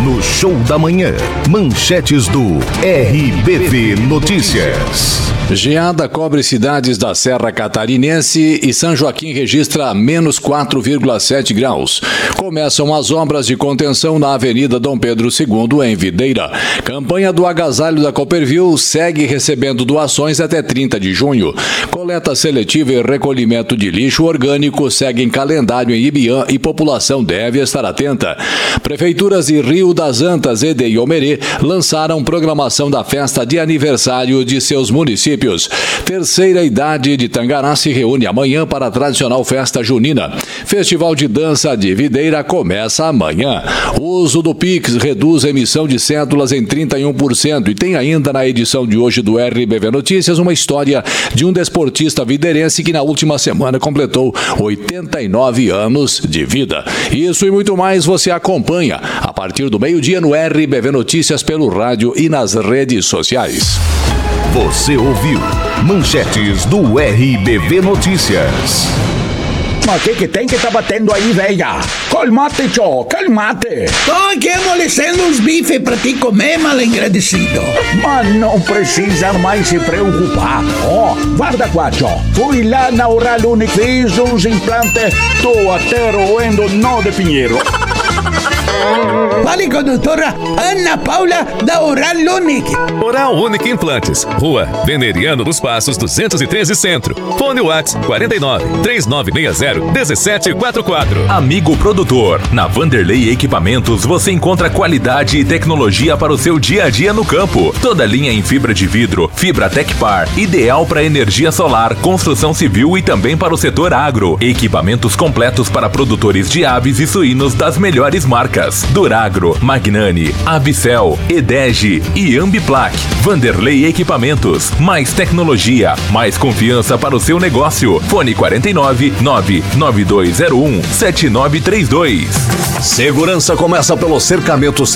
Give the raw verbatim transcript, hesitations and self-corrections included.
No Show da Manhã, manchetes do R B V Notícias. Geada cobre cidades da Serra Catarinense e São Joaquim registra menos quatro vírgula sete graus. Começam as obras de contenção na Avenida Dom Pedro segundo, em Videira. Campanha do agasalho da Copperville segue recebendo doações até trinta de junho. Coleta seletiva e recolhimento de lixo orgânico seguem calendário em Ibiã e população deve estar atenta. Prefeituras de Rio das Antas e de Iomerê lançaram programação da festa de aniversário de seus municípios. Terceira idade de Tangará se reúne amanhã para a tradicional festa junina. Festival de dança de Videira começa amanhã. O uso do Pix reduz a emissão de cédulas em trinta e um por cento e tem ainda na edição de hoje do R B V Notícias uma história de um desportista videirense que na última semana completou oitenta e nove anos de vida. Isso e muito mais você acompanha a partir do meio-dia no R B V Notícias pelo rádio e nas redes sociais. Você ouviu manchetes do R B V Notícias. Mas o que que tem que tá batendo aí, velha? Calmate, tio, calmate. Tô aqui amolecendo uns bifes pra te comer, mal agradecido. Mas não precisa mais se preocupar. Ó, oh, guarda qua, tio. Fui lá na Oral Unique, fiz uns implantes, tô até roendo nó de pinheiro. Fale com a doutora Ana Paula da Oral Unique. Oral Unique Implantes, Rua Veneriano dos Passos, duzentos e treze Centro. Fone WhatsApp quarenta e nove, três nove seis zero, um sete quatro quatro. Amigo produtor, na Vanderlei Equipamentos você encontra qualidade e tecnologia para o seu dia a dia no campo. Toda linha em fibra de vidro, fibra Tecpar, ideal para energia solar, construção civil e também para o setor agro. Equipamentos completos para produtores de aves e suínos das melhores marcas. Duragro, Magnani, Avicel, Edege e Ambiplac. Vanderlei Equipamentos. Mais tecnologia, mais confiança para o seu negócio. Fone quarenta e nove, nove nove dois zero um, sete nove três dois. Segurança começa pelo cercamento